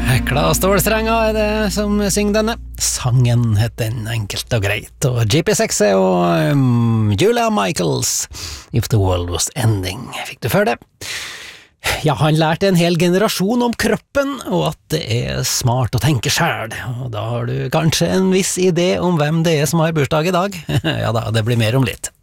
Hekla stålstrenger er det som synger denne. Sangen heter den, enkelt og greit. Og GP6 og Julia Michaels, If the World Was Ending. Fikk du før det? Ja, han lærte en hel generasjon om kroppen, og at det er smart å tenke selv. Og da har du kanskje en viss idé om hvem det er som har bursdag i dag. Ja da, det blir mer om litt.